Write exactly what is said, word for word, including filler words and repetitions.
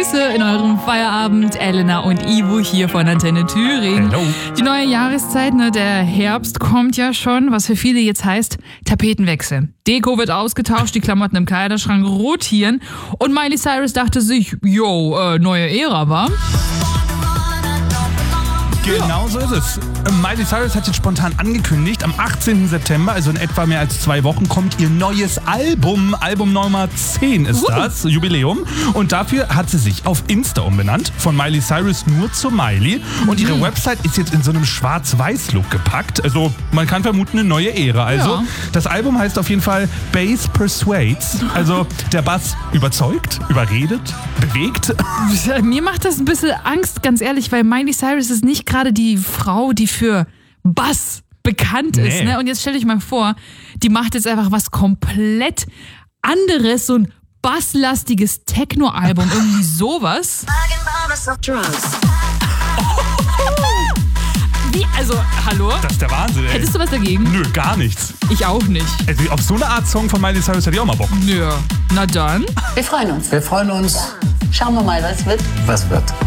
Grüße in eurem Feierabend. Elena und Ivo hier von Antenne Thüringen. Hello. Die neue Jahreszeit, ne, der Herbst kommt ja schon, was für viele jetzt heißt Tapetenwechsel. Deko wird ausgetauscht, die Klamotten im Kleiderschrank rotieren und Miley Cyrus dachte sich, yo, äh, neue Ära, wa? Genau so ist es. Miley Cyrus hat jetzt spontan angekündigt, am achtzehnten September, also in etwa mehr als zwei Wochen, kommt ihr neues Album. Album Nummer zehn ist Uh. das, Jubiläum. Und dafür hat sie sich auf Insta umbenannt, von Miley Cyrus nur zu Miley. Und ihre Website ist jetzt in so einem Schwarz-Weiß-Look gepackt. Also man kann vermuten, eine neue Ära. Also Ja. das Album heißt auf jeden Fall Bass Persuades. Also der Bass überzeugt, überredet, bewegt. Mir macht das ein bisschen Angst, ganz ehrlich, weil Miley Cyrus ist nicht gerade die Frau, die für Bass bekannt ist. Nee. Ne? Und jetzt stell dich mal vor, die macht jetzt einfach was komplett anderes, so ein basslastiges Techno-Album, irgendwie sowas. Wie, also, hallo? Das ist der Wahnsinn, ey. Hättest du was dagegen? Nö, gar nichts. Ich auch nicht. Also auf so eine Art Song von Miley Cyrus hätte ich auch mal Bock. Nö. Na dann. Wir freuen uns. Wir freuen uns. Schauen wir mal, was wird. Was wird?